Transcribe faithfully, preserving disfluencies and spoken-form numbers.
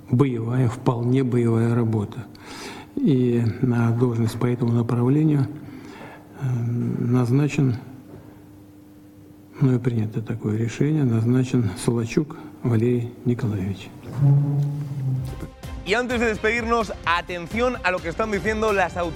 боевая, вполне боевая работа. И на должность по этому направлению назначен, ну и принято такое решение, назначен Солочук Валерий Николаевич. Y antes de despedirnos, atención a lo que están diciendo las autoridades.